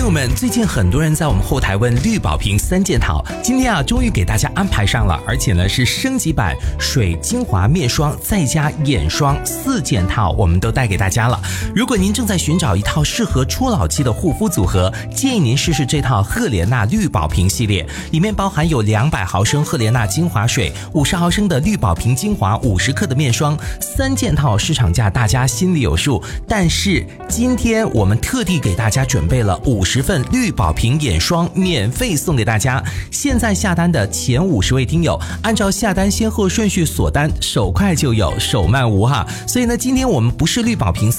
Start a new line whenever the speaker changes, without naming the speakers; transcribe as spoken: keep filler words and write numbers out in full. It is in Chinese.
友们，最近很多人在我们后台问绿宝瓶三件套，今天啊终于给大家安排上了，而且呢是升级版水精华面霜再加眼霜四件套，我们都带给大家了。如果您正在寻找一套适合初老期的护肤组合，建议您试试这套赫莲娜绿宝瓶系列，里面包含有两百毫升赫莲娜精华水、五十毫升的绿宝瓶精华、五十克的面霜，三件套市场价大家心里有数，但是今天我们特地给大家准备了五十份绿宝瓶眼霜免费送给大家。现在下单的前五十位听友，按照下单先后顺序锁单，手快就有，手慢无哈。所以呢，今天我们不是绿宝瓶